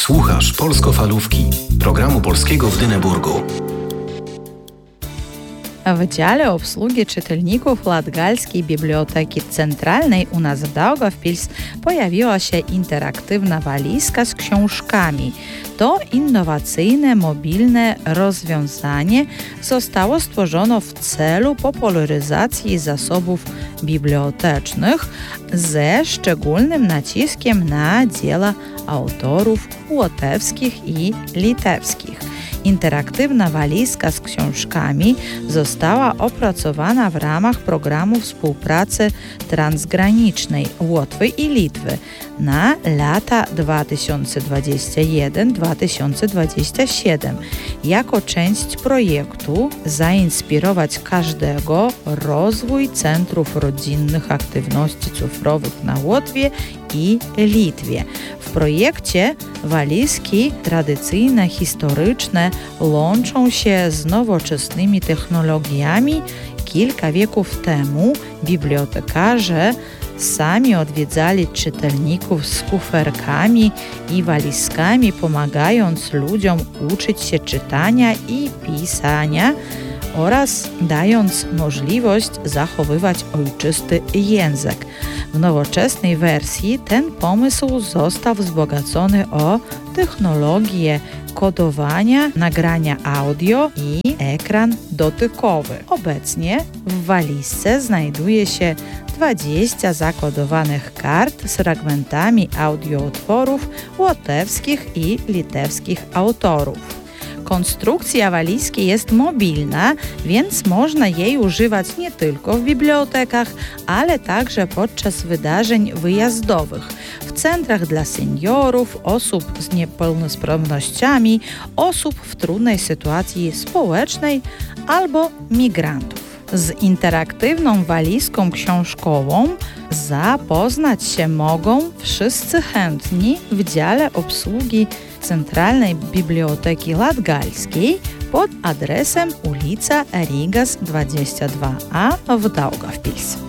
Słuchasz Polsko-Falówki, programu polskiego w Dyneburgu. W dziale obsługi czytelników Latgalskiej Biblioteki Centralnej u nas w Daugavpils pojawiła się interaktywna walizka z książkami. To innowacyjne, mobilne rozwiązanie zostało stworzone w celu popularyzacji zasobów bibliotecznych ze szczególnym naciskiem na dzieła autorów łotewskich i litewskich. Interaktywna walizka z książkami została opracowana w ramach programu współpracy transgranicznej Łotwy i Litwy na lata 2021-2027. Jako część projektu zainspirować każdego rozwój centrów rodzinnych aktywności cyfrowych na Łotwie i Litwie. W projekcie walizki tradycyjne, historyczne łączą się z nowoczesnymi technologiami. Kilka wieków temu bibliotekarze sami odwiedzali czytelników z kuferkami i walizkami, pomagając ludziom uczyć się czytania i pisania oraz dając możliwość zachowywać ojczysty język. W nowoczesnej wersji ten pomysł został wzbogacony o technologię kodowania, nagrania audio i ekran dotykowy. Obecnie w walizce znajduje się 20 zakodowanych kart z fragmentami audioutworów łotewskich i litewskich autorów. Konstrukcja walizki jest mobilna, więc można jej używać nie tylko w bibliotekach, ale także podczas wydarzeń wyjazdowych, w centrach dla seniorów, osób z niepełnosprawnościami, osób w trudnej sytuacji społecznej albo migrantów. Z interaktywną walizką książkową zapoznać się mogą wszyscy chętni w dziale obsługi Centralnej Biblioteki Latgalskiej pod adresem ulica Rygas 22A w Daugavpils.